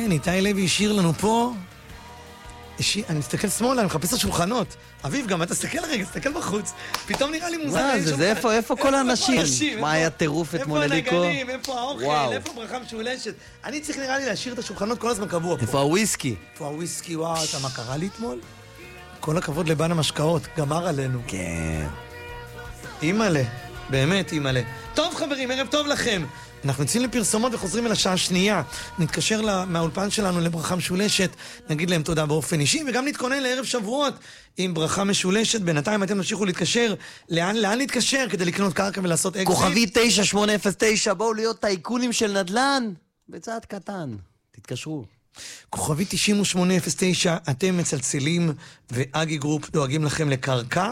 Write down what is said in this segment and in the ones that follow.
כן, איתי לוי השאיר לנו פה... אני מסתכל שמאלה, אני מחפש את השולחנות. אביב, גם אתה תסתכל רגע, תסתכל בחוץ. פתאום נראה לי מוזר. זה איפה כל האנשים? מה היה טירוף אתמול אליקו? איפה הנגנים, איפה האוכל, איפה ברכה משולשת. אני צריך נראה לי להשאיר את השולחנות כל הזמן קבוע פה. איפה הוויסקי? איפה הוויסקי, וואו, אתה מה קרה לי אתמול? כל הכבוד לבן המשקאות, גמר עלינו. כן. אימאלה, באמת אימאלה. טוב חברים, ערב טוב לכם. אנחנו יוצאים לפרסומות וחוזרים אל השעה השנייה. נתקשר מהאולפן שלנו לברכה משולשת, נגיד להם תודה באופן אישי, וגם נתכונן לערב שבועות עם ברכה משולשת. בינתיים אתם תמשיכו להתקשר. לאן להתקשר כדי לקנות קרקע ולעשות אקזיט? כוכבי 9809, בואו להיות טייקונים של נדל"ן. בצעד קטן, תתקשרו. כוכבי 9809, אתם מצלצלים, ואגי גרופ דואגים לכם לקרקע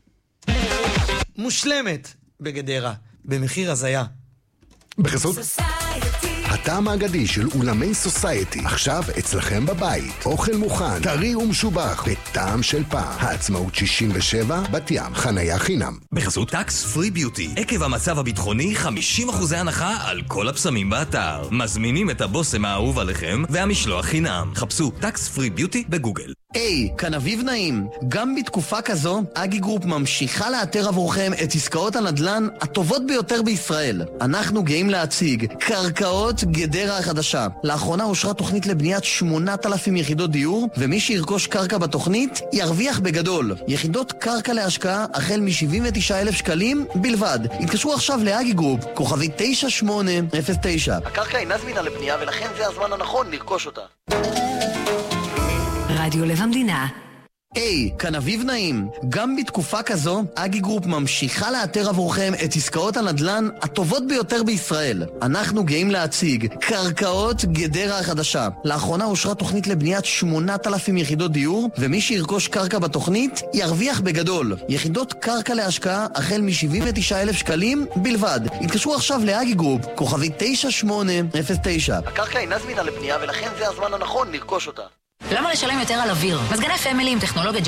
מושלמת בגדרה, במחיר הזיה. בחסות הטעם האגדי של אולמי סוסייטי, עכשיו אצלכם בבית. אוכל מוכן, טרי ומשובח, בטעם של פעם. העצמאות 67, בת ים, חניה חינם. בחסות טקס פרי ביוטי, עקב המצב הביטחוני 50% הנחה על כל הפסמים באתר. מזמינים את הבושם האהוב עליכם והמשלוח חינם. חפשו טקס פרי ביוטי בגוגל. היי, כאן אביב נעים. גם בתקופה כזו, אגי גרופ ממשיכה לאתר עבורכם את עסקאות הנדל"ן הטובות ביותר בישראל. אנחנו גאים להציג קרקעות גדרה החדשה. לאחרונה אושרה תוכנית לבניית 8,000 יחידות דיור, ומי שירכוש קרקע בתוכנית ירוויח בגדול. יחידות קרקע להשקעה החל מ-79,000 שקלים בלבד. התקשרו עכשיו לאגי גרופ, כוכבי 9809. הקרקע אינה זמינה לבנייה ולכן זה הזמן הנכון לרכוש אותה. רדיו לב המדינה. היי, כאן אביב נעים. גם בתקופה כזו, אגי גרופ ממשיכה לאתר עבורכם את עסקאות הנדל"ן הטובות ביותר בישראל. אנחנו גאים להציג קרקעות גדרה החדשה. לאחרונה אושרה תוכנית לבניית 8,000 יחידות דיור, ומי שירכוש קרקע בתוכנית ירוויח בגדול. יחידות קרקע להשקעה החל מ-79,000 שקלים בלבד. התקשרו עכשיו לאגי גרופ, כוכבי 9809. הקרקע אינה זמינה לבנייה ולכן זה הזמן הנכון לרכוש אותה. למה לשלם יותר על אוויר? מזגני פמילי עם טכנולוגיה